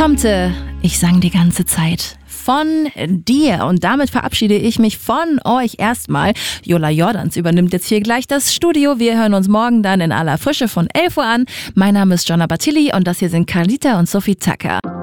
Tomte, ich sang die ganze Zeit von dir. Und damit verabschiede ich mich von euch erstmal. Jola Jordans übernimmt jetzt hier gleich das Studio. Wir hören uns morgen dann in aller Frische von 11 Uhr an. Mein Name ist Jonna Batilli und das hier sind Carlita und Sophie Tucker.